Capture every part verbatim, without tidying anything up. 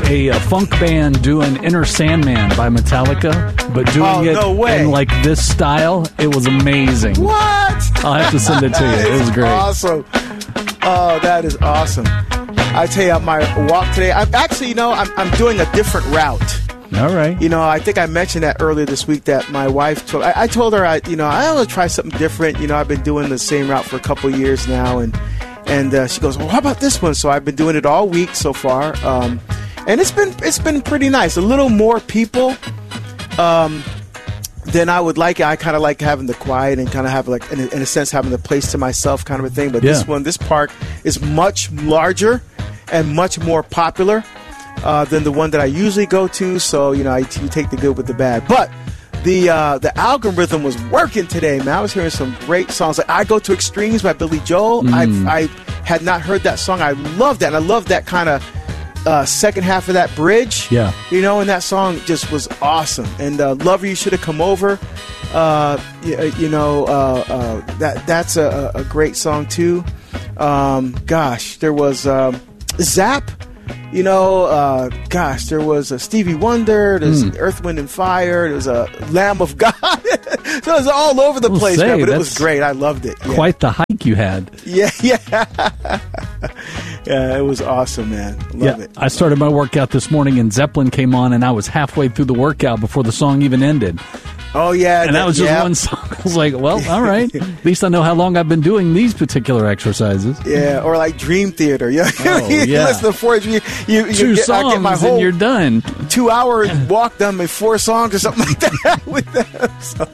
a, a funk band doing Enter Sandman by Metallica, but doing oh, it no way. in like this style. It was amazing. What? I'll have to send it to you. It was great. Awesome. Oh, that is awesome. I tell you, on my walk today, I'm actually, you know, I'm, I'm doing a different route. All right. You know, I think I mentioned that earlier this week that my wife told, I, I told her, I, you know, I want to try something different. You know, I've been doing the same route for a couple of years now. And, and uh, she goes, well, how about this one? So I've been doing it all week so far. Um, and it's been, it's been pretty nice. A little more people um, than I would like. I kind of like having the quiet and kind of have like, in a, in a sense, having the place to myself kind of a thing. But yeah. this one, this park is much larger and much more popular uh, than the one that I usually go to. So, you know, I, you take the good with the bad. But the uh, the algorithm was working today, man. I was hearing some great songs. Like I Go to Extremes by Billy Joel. Mm. I I had not heard that song. I love that. And I love that kind of uh, second half of that bridge. Yeah. You know, and that song just was awesome. And uh, Lover, You Should Have Come Over. Uh, you, you know, uh, uh, that that's a, a great song, too. Um, gosh, there was... Um, Zap, you know, uh, gosh, there was a Stevie Wonder, there's mm. Earth, Wind, and Fire, there's a Lamb of God. So it was all over the we'll place, say, man, but it was great. I loved it. Yeah. Quite the hike you had. Yeah, yeah. Yeah, it was awesome, man. Love yeah, it. I started my workout this morning, and Zeppelin came on, and I was halfway through the workout before the song even ended. Oh, yeah. And that, that was just yeah. one song. I was like, well, all right. At least I know how long I've been doing these particular exercises. Yeah, or like Dream Theater. Yeah. Oh, you yeah. listen to four, you, you, Two you get, songs, I get my whole and you're done. Two-hour walk done with four songs or something like that with them. So,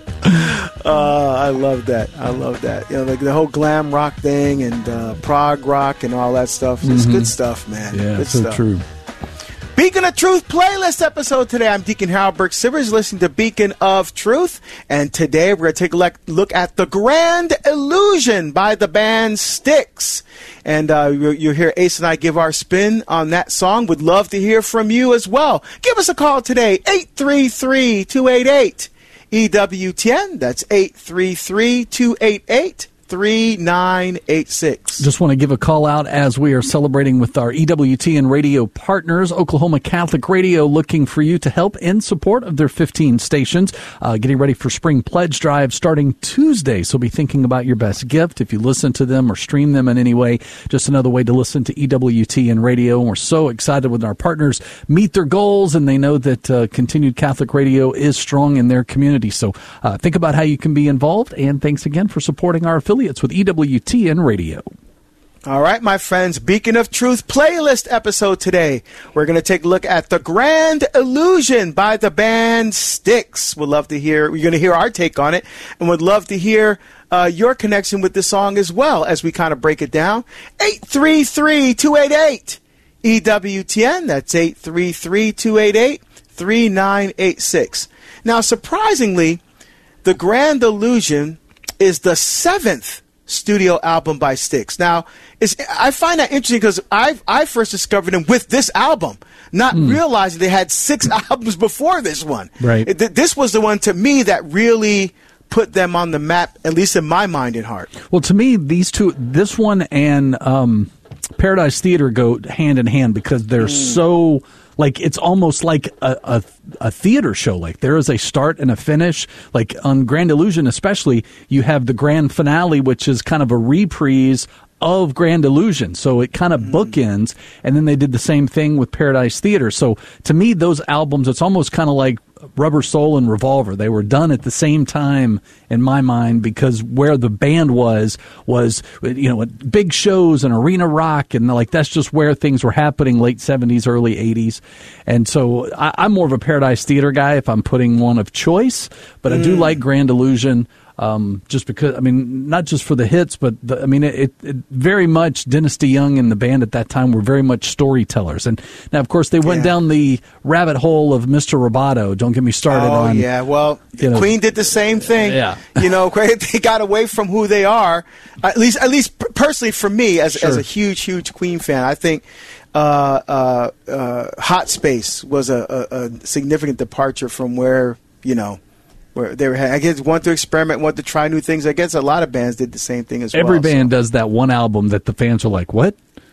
uh, I love that. I love that. You know, like the whole glam rock thing and uh, prog rock and all that stuff. It's mm-hmm. good stuff, man. Yeah, good so stuff. true. Beacon of Truth playlist episode today. I'm Deacon Harold Burke-Sivers, listening to Beacon of Truth. And today we're going to take a look at The Grand Illusion by the band Styx. And uh, you'll hear Ace and I give our spin on that song. Would love to hear from you as well. Give us a call today, eight three three, two eight eight, E W T N. That's eight three three, two eight eight, three nine eight six. Just want to give a call out as we are celebrating with our E W T N radio partners. Oklahoma Catholic Radio looking for you to help in support of their fifteen stations. Uh, getting ready for Spring Pledge Drive starting Tuesday. So be thinking about your best gift if you listen to them or stream them in any way. Just another way to listen to E W T N radio. And we're so excited when our partners meet their goals and they know that uh, continued Catholic radio is strong in their community. So uh, think about how you can be involved. And thanks again for supporting our affiliates with E W T N Radio. All right, my friends, Beacon of Truth playlist episode today. We're going to take a look at The Grand Illusion by the band Styx. We'd love to hear, we're going to hear our take on it, and would love to hear uh, your connection with the song as well as we kind of break it down. eight three three, two eight eight, E W T N. That's eight three three, two eight eight, three nine eight six. Now, surprisingly, The Grand Illusion is the seventh studio album by Styx. Now, it's, I find that interesting because I I first discovered them with this album, not mm. realizing they had six albums before this one. Right. It, this was the one, to me, that really put them on the map, at least in my mind and heart. Well, to me, these two, this one and um, Paradise Theater go hand in hand because they're mm. so... Like, it's almost like a, a a theater show. Like, there is a start and a finish. Like, on Grand Illusion especially, you have the grand finale, which is kind of a reprise of Grand Illusion. So it kind of mm. bookends. And then they did the same thing with Paradise Theater. So, to me, those albums, it's almost kind of like Rubber Soul and Revolver. They were done at the same time in my mind because where the band was was you know big shows and arena rock and like that's just where things were happening late seventies, early eighties. And so I, I'm more of a Paradise Theater guy if I'm putting one of choice, but mm. I do like Grand Illusion. Um, just because, I mean, not just for the hits, but the, I mean, it, it very much Dynasty Young and the band at that time were very much storytellers. And now, of course, they went yeah. down the rabbit hole of Mister Roboto. Don't get me started oh, on. Oh yeah, well, you know, Queen did the same thing. Yeah, you know, they got away from who they are. At least, at least personally for me, as sure. as a huge, huge Queen fan, I think. Uh, uh, uh, Hot Space was a, a, a significant departure from where you know. Where they were, I guess, want to experiment, want to try new things. I guess a lot of bands did the same thing as Every well. Every band so. does that one album that the fans are like, what?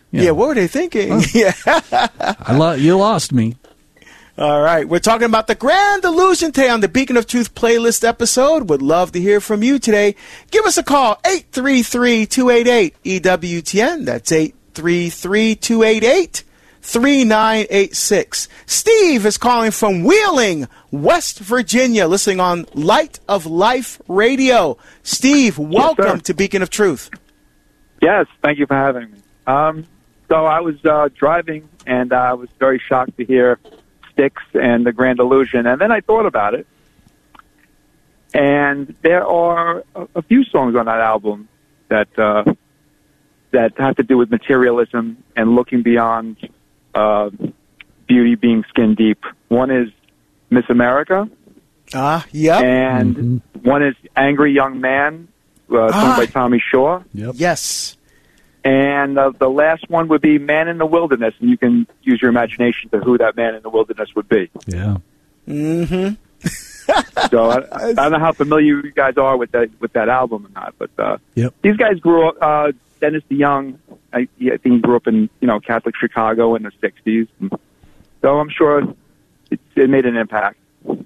Yeah, yeah what were they thinking? Oh. Yeah, I lo- you lost me. All right, we're talking about the Grand Illusion today on the Beacon of Truth playlist episode. Would love to hear from you today. Give us a call, eight three three, two eight eight, E W T N. That's eight three three, two eight eight, three nine eight six. Steve is calling from Wheeling, West Virginia, listening on Light of Life Radio. Steve, welcome yes, to Beacon of Truth. Yes, thank you for having me. Um, so I was uh, driving, and I was very shocked to hear Styx and the Grand Illusion, and then I thought about it, and there are a, a few songs on that album that uh, that have to do with materialism and looking beyond uh, beauty being skin deep. One is Miss America, ah, uh, yeah, and mm-hmm. one is Angry Young Man, uh, sung ah. by Tommy Shaw. Yep. Yes. And uh, the last one would be Man in the Wilderness, and you can use your imagination to who that man in the wilderness would be. Yeah. Mm-hmm. So I, I don't know how familiar you guys are with that with that album or not, but uh, yep. these guys grew up. Uh, Dennis DeYoung, I, I think he grew up in you know Catholic Chicago in the sixties, so I'm sure it, it made an impact.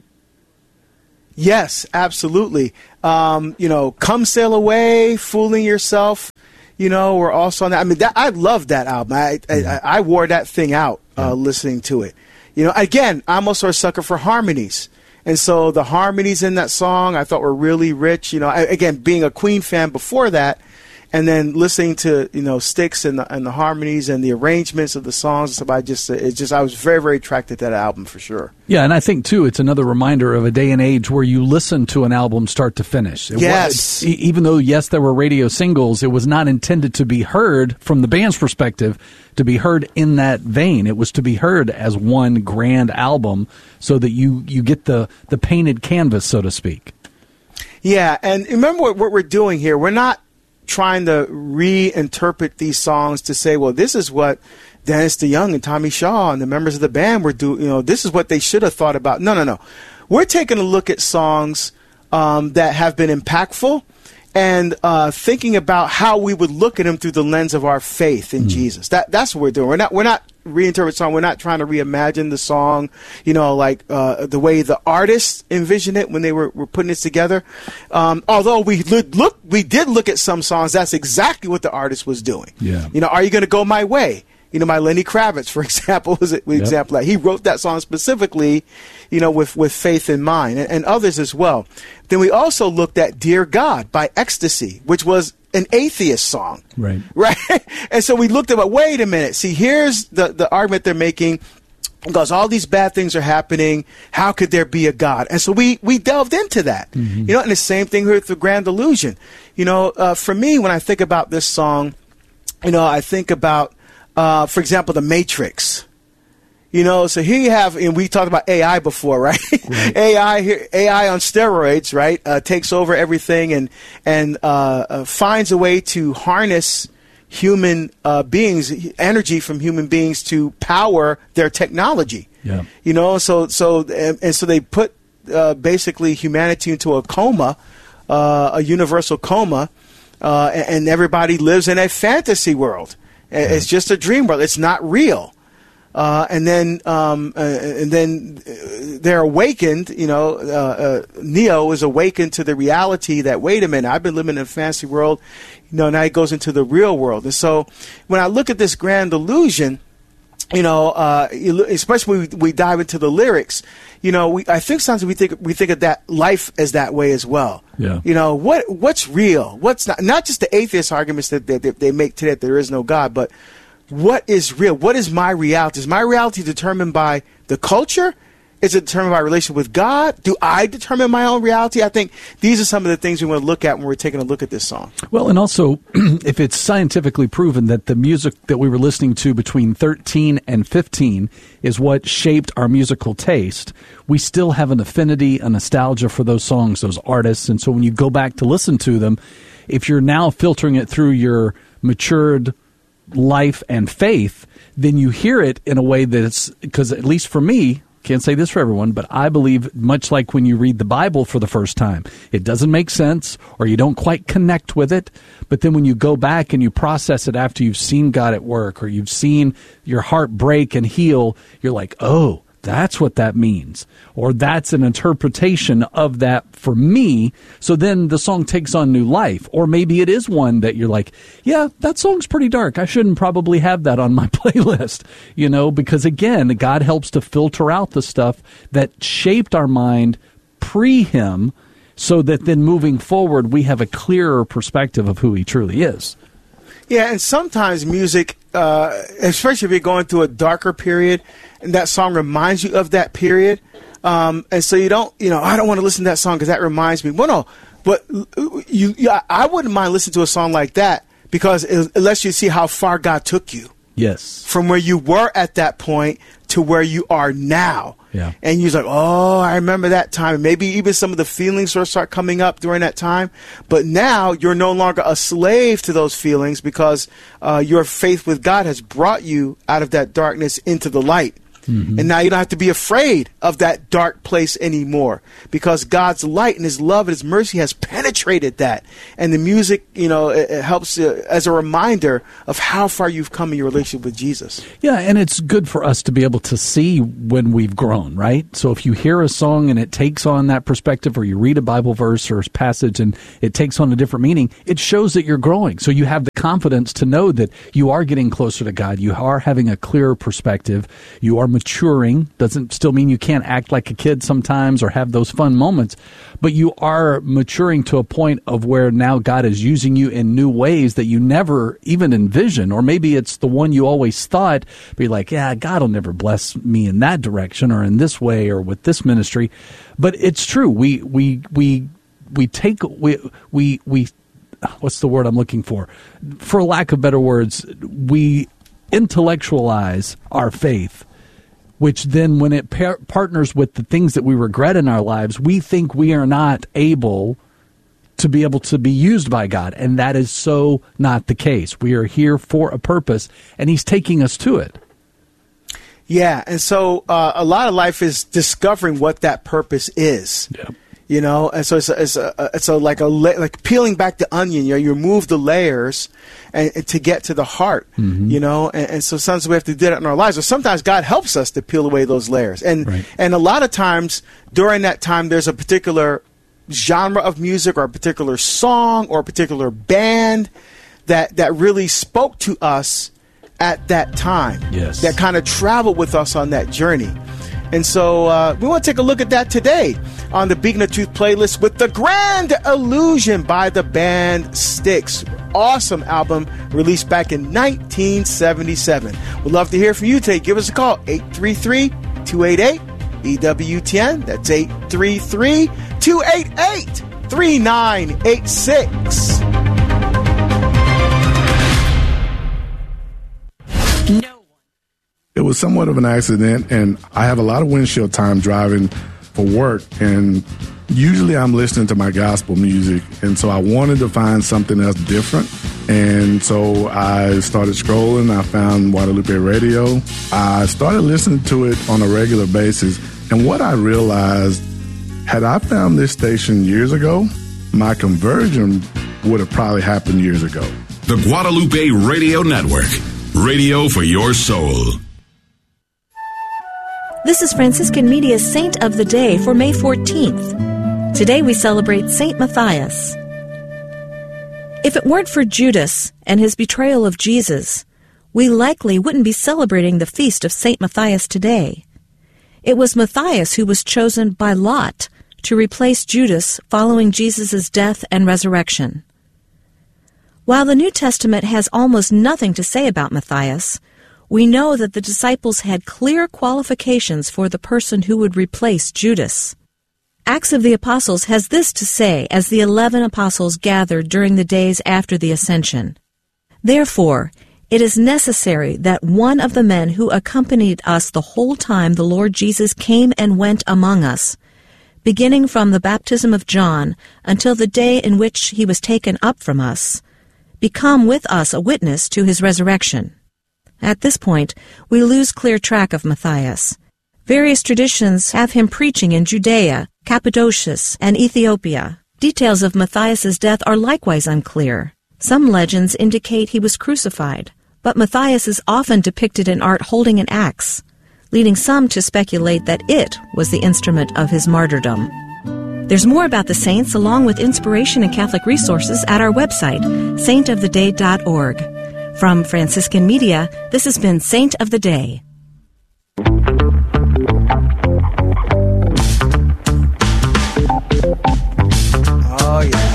Yes, absolutely. Um, you know, Come Sail Away, Fooling Yourself. You know, we're also on that. I mean, that, I love that album. I, I I wore that thing out uh, yeah. listening to it. You know, again, I'm also a sucker for harmonies. And so the harmonies in that song I thought were really rich. You know, I, again, being a Queen fan before that, and then listening to, you know, Styx and the, and the harmonies and the arrangements of the songs. So I just, it's just, I was very, very attracted to that album for sure. Yeah, and I think, too, it's another reminder of a day and age where you listen to an album start to finish. It yes. Was, even though, yes, there were radio singles, it was not intended to be heard from the band's perspective to be heard in that vein. It was to be heard as one grand album so that you, you get the, the painted canvas, so to speak. Yeah, and remember what, what we're doing here. We're not trying to reinterpret these songs to say, well, this is what Dennis DeYoung and Tommy Shaw and the members of the band were doing. You know, this is what they should have thought about. No, no, no. We're taking a look at songs um, that have been impactful and uh, thinking about how we would look at them through the lens of our faith in mm. Jesus. That that's what we're doing. We're not we're not reinterpret song. We're not trying to reimagine the song, you know, like uh, the way the artists envisioned it when they were, were putting this together. Um, although we look, look, we did look at some songs. That's exactly what the artist was doing. Yeah. You know, Are You Gonna Go My Way? You know, my Lenny Kravitz, for example, was an yep. example. Like he wrote that song specifically, you know, with, with faith in mind, and, and others as well. Then we also looked at Dear God by Ecstasy, which was an atheist song. Right. Right. And so we looked at, well, wait a minute. See, here's the, the argument they're making. Because all these bad things are happening, how could there be a God? And so we, we delved into that. Mm-hmm. You know, and the same thing here with the Grand Illusion. You know, uh, for me, when I think about this song, you know, I think about, uh, for example, The Matrix. You know, so here you have, and we talked about A I before, right? right. A I here, A I on steroids, right? Uh, takes over everything and and uh, uh, finds a way to harness human uh, beings, energy from human beings to power their technology. Yeah. You know, so so and, and so they put uh, basically humanity into a coma, uh, a universal coma, uh, and, and everybody lives in a fantasy world. Yeah. It's just a dream world. It's not real. Uh, and then, um, uh, and then they're awakened. You know, uh, uh, Neo is awakened to the reality that, wait a minute, I've been living in a fantasy world. You know, now he goes into the real world. And so, when I look at this Grand Illusion, you know, uh, especially when we, we dive into the lyrics, you know, we, I think sometimes we think we think of that life as that way as well. Yeah. You know, what what's real? What's not? Not just the atheist arguments that, that, that they make today that there is no God, but what is real? What is my reality? Is my reality determined by the culture? Is it determined by relation with God? Do I determine my own reality? I think these are some of the things we want to look at when we're taking a look at this song. Well, and also, if it's scientifically proven that the music that we were listening to between thirteen and fifteen is what shaped our musical taste, we still have an affinity, a nostalgia for those songs, those artists. And so when you go back to listen to them, if you're now filtering it through your matured life and faith, then you hear it in a way that it's, because at least for me, can't say this for everyone, but I believe much like when you read the Bible for the first time, it doesn't make sense or you don't quite connect with it. But then when you go back and you process it after you've seen God at work or you've seen your heart break and heal, you're like, oh, that's what that means. Or that's an interpretation of that for me. So then the song takes on new life. Or maybe it is one that you're like, yeah, that song's pretty dark. I shouldn't probably have that on my playlist. You know, because again, God helps to filter out the stuff that shaped our mind pre him so that then moving forward, we have a clearer perspective of who he truly is. Yeah, and sometimes music, uh, especially if you're going through a darker period, and that song reminds you of that period, um, and so you don't, you know, I don't want to listen to that song because that reminds me. Well, no, but you, you, I wouldn't mind listening to a song like that because it, it lets you see how far God took you. Yes. From where you were at that point to where you are now. Yeah. And you're like, oh, I remember that time. Maybe even some of the feelings will start coming up during that time. But now you're no longer a slave to those feelings because uh, your faith with God has brought you out of that darkness into the light. Mm-hmm. And now you don't have to be afraid of that dark place anymore because God's light and his love and his mercy has penetrated that. And the music, you know, it, it helps uh, as a reminder of how far you've come in your relationship with Jesus. Yeah, and it's good for us to be able to see when we've grown, right? So if you hear a song and it takes on that perspective, or you read a Bible verse or a passage and it takes on a different meaning, it shows that you're growing. So you have the confidence to know that you are getting closer to God. You are having a clearer perspective. You are maturing. Doesn't still mean you can't act like a kid sometimes or have those fun moments, but you are maturing to a point of where now God is using you in new ways that you never even envisioned, or maybe it's the one you always thought, be like, yeah, God will never bless me in that direction or in this way or with this ministry. But it's true. We we we we take we we we what's the word I'm looking for? For lack of better words, we intellectualize our faith, which then when it par- partners with the things that we regret in our lives, we think we are not able to be able to be used by God. And that is so not the case. We are here for a purpose, and he's taking us to it. Yeah, and so uh, a lot of life is discovering what that purpose is. Yeah. You know, and so it's a, it's a, it's a like a like peeling back the onion. You know, you remove the layers, and, and to get to the heart. Mm-hmm. You know, and, and so sometimes we have to do that in our lives. Or sometimes God helps us to peel away those layers. And right. and a lot of times during that time, there's a particular genre of music, or a particular song, or a particular band that that really spoke to us at that time. Yes, that kind of traveled with us on that journey. And so uh, we want to take a look at that today on the Beacon of Truth playlist with The Grand Illusion by the band Styx. Awesome album released back in nineteen seventy-seven. We'd love to hear from you today. Give us a call, eight three three, two eight eight, E W T N. That's eight three three, two eight eight, three nine eight six. No. It was somewhat of an accident, and I have a lot of windshield time driving for work, and usually I'm listening to my gospel music, and so I wanted to find something else different, and so I started scrolling. I found Guadalupe Radio. I started listening to it on a regular basis, and what I realized, had I found this station years ago, my conversion would have probably happened years ago. The Guadalupe Radio Network, radio for your soul. This is Franciscan Media's Saint of the Day for May fourteenth. Today we celebrate Saint Matthias. If it weren't for Judas and his betrayal of Jesus, we likely wouldn't be celebrating the feast of Saint Matthias today. It was Matthias who was chosen by lot to replace Judas following Jesus' death and resurrection. While the New Testament has almost nothing to say about Matthias, we know that the disciples had clear qualifications for the person who would replace Judas. Acts of the Apostles has this to say as the eleven apostles gathered during the days after the Ascension. Therefore, it is necessary that one of the men who accompanied us the whole time the Lord Jesus came and went among us, beginning from the baptism of John until the day in which he was taken up from us, become with us a witness to his resurrection. At this point, we lose clear track of Matthias. Various traditions have him preaching in Judea, Cappadocia, and Ethiopia. Details of Matthias's death are likewise unclear. Some legends indicate he was crucified, but Matthias is often depicted in art holding an axe, leading some to speculate that it was the instrument of his martyrdom. There's more about the saints along with inspiration and Catholic resources at our website, saint of the day dot org. From Franciscan Media, this has been Saint of the Day. Oh, yeah.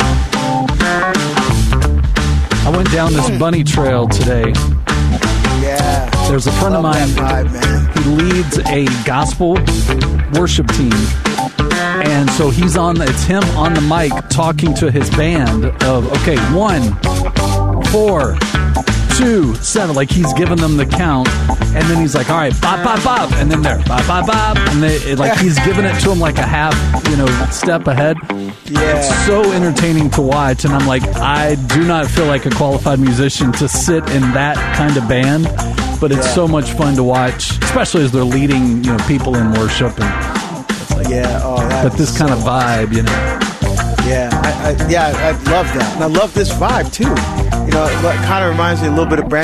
I went down this bunny trail today. Yeah. There's a friend of Love mine. that vibe, man. He leads a gospel worship team. And so he's on, it's him on the mic talking to his band of, okay, one, four, two, seven. Like he's giving them the count. And then he's like, all right, bop, bop, bop. And then there, bop, bop, bop. And they, it, like he's giving it to them like a half, you know, step ahead. Yeah. It's so entertaining to watch. And I'm like, I do not feel like a qualified musician to sit in that kind of band. But it's Yeah. so much fun to watch, especially as they're leading, you know, people in worship. And it's like, Yeah. Oh, that but is this kind so of vibe, you know. Yeah, I, I, yeah, I love that, and I love this vibe too. You know, it kind of reminds me a little bit of Brand